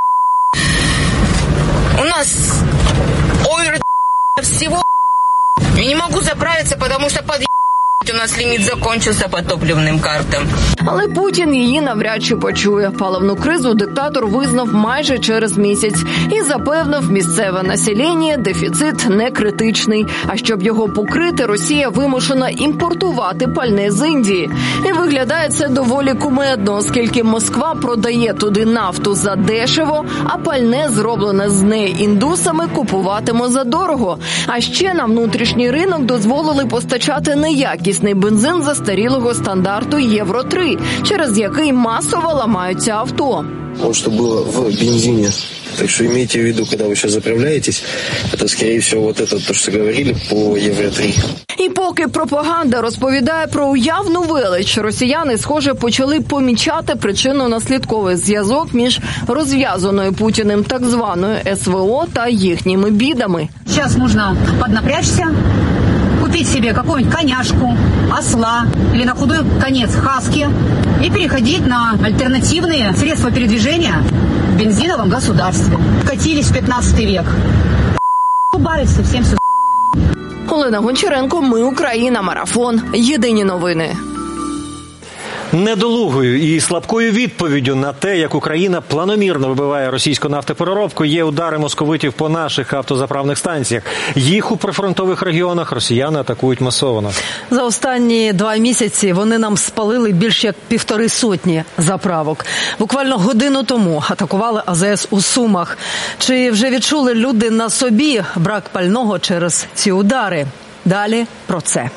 У нас... Ой, всего... Я не могу заправиться, потому что под... У нас ліміт закінчився по топливним картам. Але Путін її навряд чи почує. Паливну кризу диктатор визнав майже через місяць і запевнив місцеве населення, дефіцит не критичний. А щоб його покрити, Росія вимушена імпортувати пальне з Індії. І виглядає це доволі кумедно, оскільки Москва продає туди нафту за дешево, а пальне, зроблене з неї індусами, купуватиме за дорого. А ще на внутрішній ринок дозволили постачати неякісний бензин застарілого стандарту Євро-3, через який масово ламаються авто. Вот что было в бензине. Так что имейте в виду, когда вы сейчас заправляетесь, это, скорее всего, вот это, то, что говорили, по Евро-3. І поки пропаганда розповідає про уявну велич, росіяни, схоже, почали помічати причинно-наслідковий зв'язок між розв'язаною Путіним так званою СВО та їхніми бідами. Зараз нужно поднапрячься, купить себе какую-нибудь коняшку, осла или на худой конец хаски и переходить на альтернативные средства передвижения в бензиновом государстве. Катились в 15 век. Барить совсем все. Олена Гончаренко, Ми Україна, Марафон. Єдині новини. Недолугою і слабкою відповіддю на те, як Україна планомірно вибиває російську нафтопереробку, є удари московитів по наших автозаправних станціях. Їх у прифронтових регіонах росіяни атакують масово. За останні 2 місяці вони нам спалили більш як 150 заправок. Буквально годину тому атакували АЗС у Сумах. Чи вже відчули люди на собі брак пального через ці удари? Далі про це.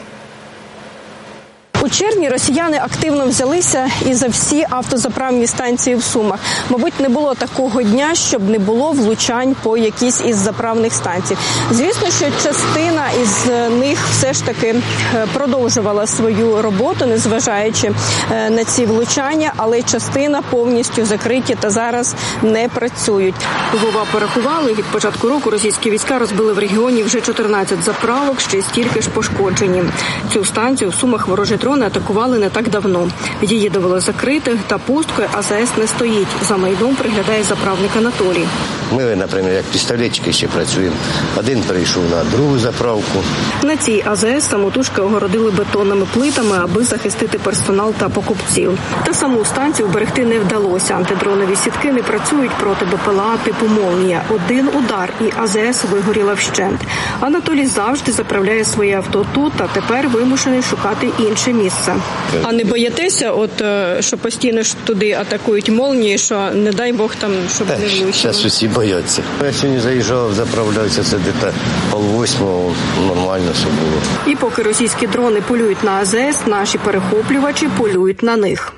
У червні росіяни активно взялися і за всі автозаправні станції в Сумах. Мабуть, не було такого дня, щоб не було влучань по якійсь із заправних станцій. Звісно, що частина із них все ж таки продовжувала свою роботу, незважаючи на ці влучання, але частина повністю закриті та зараз не працюють. Вова порахували, від початку року російські війська розбили в регіоні вже 14 заправок, ще стільки ж пошкоджені. Цю станцію в Сумах ворожі дрони атакували не так давно. Її довело закрити, та пусткою АЗС не стоїть. За майном приглядає заправник Анатолій. Ми, наприклад, як пістолетчики ще працюємо. Один перейшов на другу заправку. На цій АЗС самотужки огородили бетонними плитами, аби захистити персонал та покупців. Та саму станцію вберегти не вдалося. Антидронові сітки не працюють проти БПЛА типу «Молнія». Один удар і АЗС вигоріла вщент. Анатолій завжди заправляє своє авто тут, а тепер вимушений шукати інше місце. А не боїтеся, що постійно ж туди атакують «Молнії», що не дай Бог там, щоб не влучило? Зараз усі бояться. Я сьогодні заїжджав, заправлявся, це десь 7:30, нормально все було. І поки російські дрони полюють на АЗС, наші перехоплювачі полюють на них.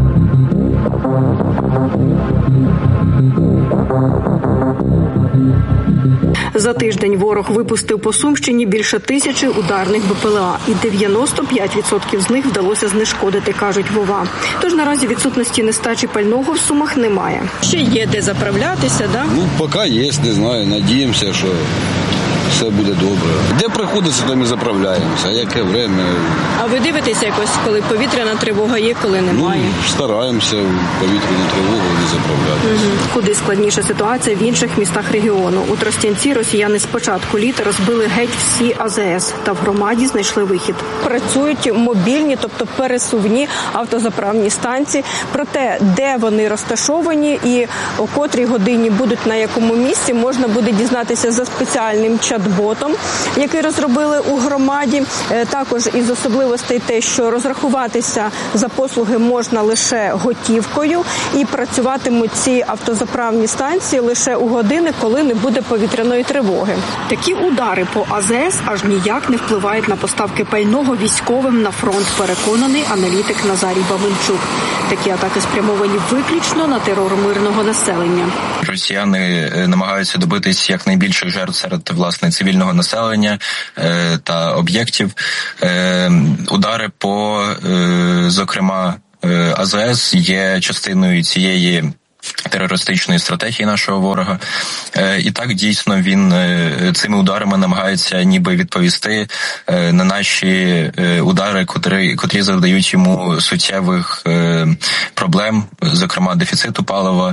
За тиждень ворог випустив по Сумщині більше 1000 ударних БПЛА, і 95% з них вдалося знешкодити, кажуть в ОВА. Тож наразі відсутності нестачі пального в Сумах немає. Ще є де заправлятися, да? Поки є, не знаю, надіємося, що все буде добре. Де приходиться, там і заправляємося, а яке время. А ви дивитеся якось, коли повітряна тривога є, коли немає? Стараємося повітряну тривогу не заправляти. Куди складніша ситуація в інших містах регіону. У Тростянці росіяни з початку літа розбили геть всі АЗС, та в громаді знайшли вихід. Працюють мобільні, тобто пересувні автозаправні станції. Проте, де вони розташовані і о котрій годині будуть на якому місці, можна буде дізнатися за спеціальним чат-ботом, який розробили у громаді. Також із особливостей те, що розрахуватися за послуги можна лише готівкою, і працюватимуть ці автозаправні станції лише у години, коли не буде повітряної тривоги. Такі удари по АЗС аж ніяк не впливають на поставки пального військовим на фронт, переконаний аналітик Назарій Бабинчук. Такі атаки спрямовані виключно на терор мирного населення. Росіяни намагаються добитись якнайбільших жертв серед, власне, цивільного населення та об'єктів. Удари по, зокрема, АЗС є частиною цієї терористичної стратегії нашого ворога. І так, дійсно, він цими ударами намагається ніби відповісти на наші удари, котрі завдають йому суттєвих проблем, зокрема дефіциту палива.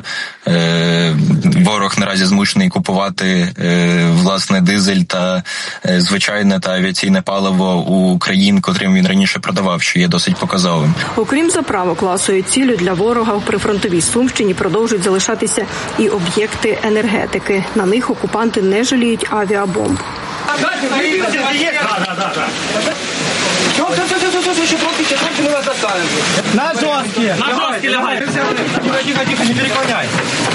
Ворог наразі змушений купувати власне дизель та звичайне та авіаційне паливо у країн, котрим він раніше продавав, що є досить показовим. Окрім заправок, класовою ціллю для ворога в прифронтовій Сумщині продовжують залишатися і об'єкти енергетики. На них окупанти не жаліють авіабомб. На жорсткі! лягай! Тихо, не переклоняй!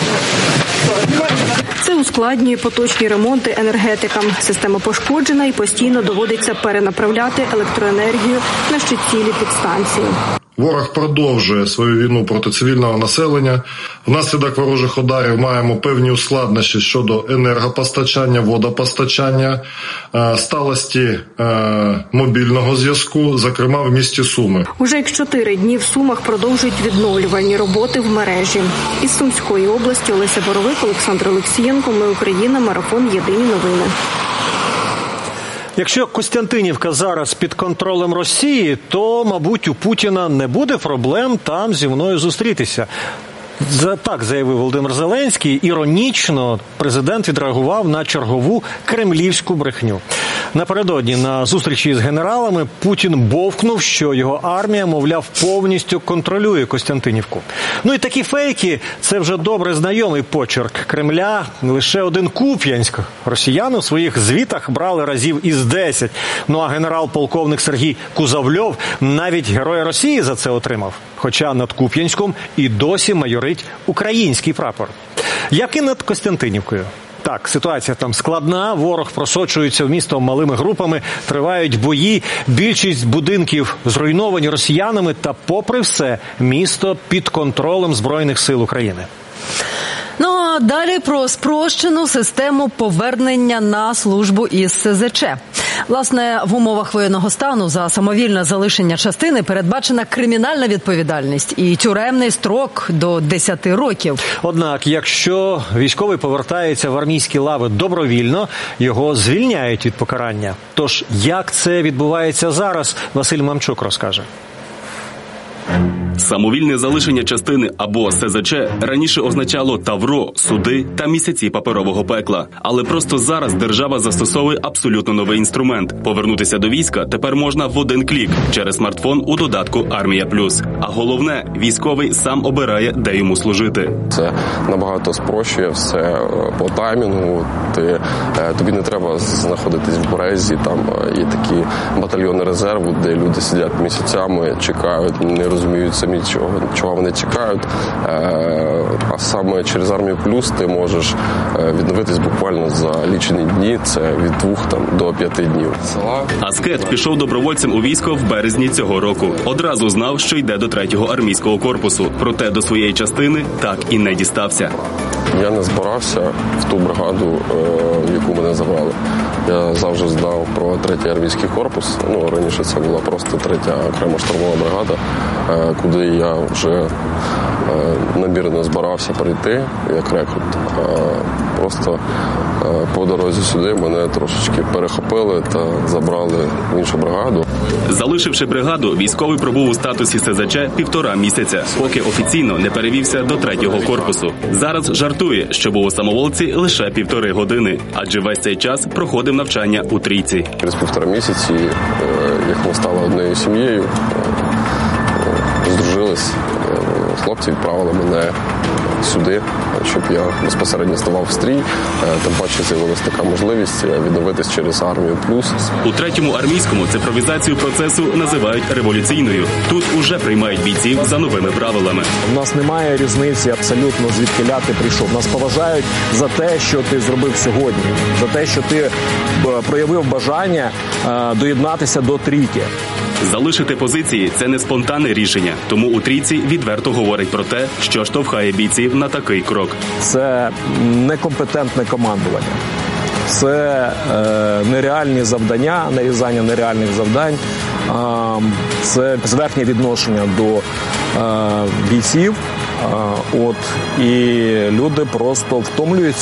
Це ускладнює поточні ремонти енергетикам. Система пошкоджена і постійно доводиться перенаправляти електроенергію на ще цілі підстанції. Ворог продовжує свою війну проти цивільного населення. Внаслідок ворожих ударів маємо певні ускладнощі щодо енергопостачання, водопостачання, сталості мобільного зв'язку, зокрема в місті Суми. Уже як 4 дні в Сумах продовжують відновлювальні роботи в мережі. Із Сумської області Олеся Боровик, Олександр Олексієнко. Ми Україна. Марафон. Єдині новини. Якщо Костянтинівка зараз під контролем Росії, то, мабуть, у Путіна не буде проблем там зі мною зустрітися. Так заявив Володимир Зеленський. Іронічно президент відреагував на чергову кремлівську брехню. Напередодні на зустрічі з генералами Путін бовкнув, що його армія, мовляв, повністю контролює Костянтинівку. Ну і такі фейки – це вже добре знайомий почерк Кремля. Лише один Куп'янськ росіяни у своїх звітах брали разів із 10. Ну а генерал-полковник Сергій Кузовльов навіть Героя Росії за це отримав. Хоча над Куп'янськом і досі майорить український прапор. Як і над Костянтинівкою. Так, ситуація там складна, ворог просочується в місто малими групами, тривають бої, більшість будинків зруйновані росіянами, та попри все, місто під контролем Збройних сил України. Ну, а далі про спрощену систему повернення на службу із СЗЧ. Власне, в умовах воєнного стану за самовільне залишення частини передбачена кримінальна відповідальність і тюремний строк до 10 років. Однак, якщо військовий повертається в армійські лави добровільно, його звільняють від покарання. Тож, як це відбувається зараз, Василь Мамчук розкаже. Самовільне залишення частини або СЗЧ раніше означало тавро, суди та місяці паперового пекла. Але просто зараз держава застосовує абсолютно новий інструмент. Повернутися до війська тепер можна в один клік через смартфон у додатку «Армія Плюс». А головне, військовий сам обирає, де йому служити. Це набагато спрощує все по таймінгу. Тобі не треба знаходитись в березі. Там є такі батальйони резерву, де люди сидять місяцями, чекають, не розуміють розуміти, чого вони чекають. А саме через Армію Плюс ти можеш відновитись буквально за лічені дні, це від 2 до 5 днів. Аскет пішов добровольцем у військо в березні цього року. Одразу знав, що йде до 3-го армійського корпусу. Проте до своєї частини так і не дістався. Я не збирався в ту бригаду, в яку мене забрали. Я завжди знав про 3-й армійський корпус. Раніше це була просто 3-я окрема штурмова бригада, куди я вже намірено збирався прийти як рекрут. Просто по дорозі сюди мене трошечки перехопили та забрали в іншу бригаду. Залишивши бригаду, військовий пробув у статусі СЗЧ 1,5 місяця, поки офіційно не перевівся до 3-го корпусу. Зараз жартує, що був у самоволці лише 1,5 години, адже весь цей час проходив навчання у Трійці. Через 1,5 місяці, як ми стали однією сім'єю, здружились, хлопці відправили мене сюди, щоб я безпосередньо ставав в стрій. Тим паче з'явилася така можливість відновитись через Армію Плюс. У 3-му армійському цифровізацію процесу називають революційною. Тут уже приймають бійців за новими правилами. У нас немає різниці абсолютно, звідкиля ти прийшов. Нас поважають за те, що ти зробив сьогодні, за те, що ти проявив бажання доєднатися до трійки. Залишити позиції – це не спонтанне рішення. Тому у Трійці відверто говорить про те, що штовхає бійців на такий крок. Це некомпетентне командування. Це нереальні завдання, нарізання нереальних завдань. Це зверхнє відношення до бійців. І люди просто втомлюються.